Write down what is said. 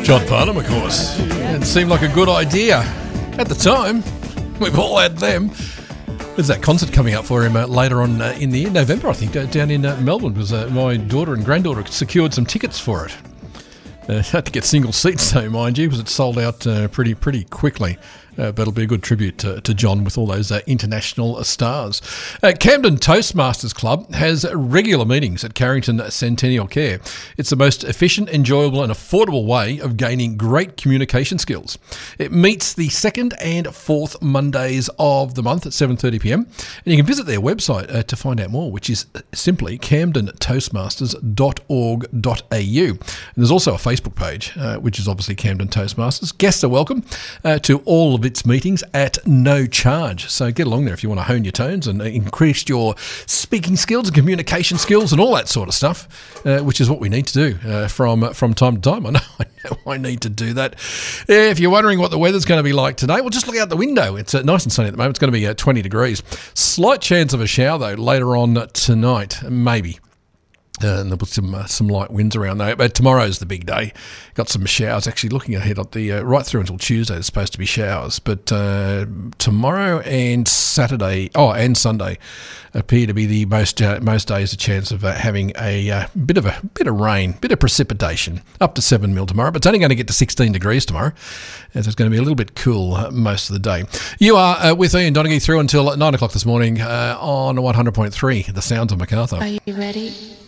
John Farnham, of course. It seemed like a good idea at the time. We've all had them. There's that concert coming up for him later on in the year, November, I think, down in Melbourne, because my daughter and granddaughter secured some tickets for it. Had to get single seats, though, mind you, because it sold out pretty quickly. But it'll be a good tribute to John with all those international stars. Camden Toastmasters Club has regular meetings at Carrington Centennial Care. It's the most efficient, enjoyable and affordable way of gaining great communication skills. It meets the second and fourth Mondays of the month at 7:30pm. And you can visit their website to find out more, which is simply camdentoastmasters.org.au. And there's also a Facebook page, which is obviously Camden Toastmasters. Guests are welcome to all of its meetings at no charge. So get along there if you want to hone your tones and increase your speaking skills and communication skills and all that sort of stuff, which is what we need to do from time to time. I know I need to do that. If you're wondering what the weather's going to be like today, well, just look out the window. It's nice and sunny at the moment. It's going to be 20 degrees. Slight chance of a shower, though, later on tonight, maybe. And there'll be some light winds around though. But tomorrow's the big day. Got some showers. Actually, looking ahead at the right through until Tuesday, there's supposed to be showers. But tomorrow and Saturday, and Sunday, appear to be the most days a chance of having a bit of rain, bit of precipitation. Up to 7 mil tomorrow, but it's only going to get to 16 degrees tomorrow. As it's going to be a little bit cool most of the day. You are with Ian Donaghy through until 9 o'clock this morning on 100.3. The Sounds of Macarthur. Are you ready?